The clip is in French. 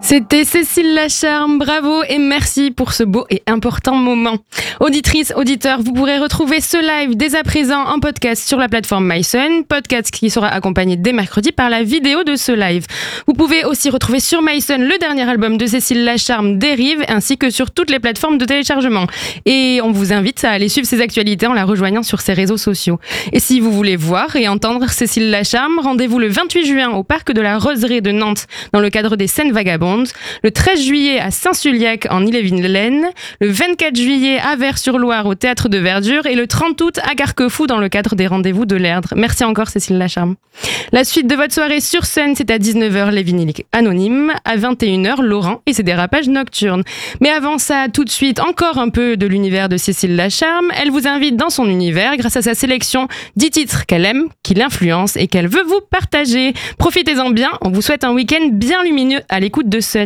C'était Cécile Lacharme, bravo et merci pour ce beau et important moment. Auditrices, auditeurs, vous pourrez retrouver ce live dès à présent en podcast sur la plateforme mySun, podcast qui sera accompagné dès mercredi par la vidéo de ce live. Vous pouvez aussi retrouver sur mySun le dernier album de Cécile Lacharme, Dérive, ainsi que sur toutes les plateformes de téléchargement. Et on vous invite à aller suivre ses actualités en la rejoignant sur ses réseaux sociaux. Et si vous voulez voir et entendre Cécile Lacharme, rendez-vous le 28 juin au Parc de la Roseraie de Nantes dans le cadre des Scènes Vagabondes, le 13 juillet à Saint-Sulliac en Ille-et-Vilaine, le 24 juillet à Vers-sur-Loire au Théâtre de Verdure et le 30 août à Carquefou dans le cadre des rendez-vous de l'Erdre. Merci encore Cécile Lacharme. La suite de votre soirée sur scène, c'est à 19h les vinyles anonymes, à 21h Laurent et ses dérapages nocturnes. Mais avant ça, tout de suite, encore un peu de l'univers de Cécile Lacharme. Elle vous invite dans son univers grâce à sa sélection 10 titres qu'elle aime, qui l'influencent et qu'elle veut vous partager. Profitez-en bien, on vous souhaite un week-end bien lumineux à l'écoute de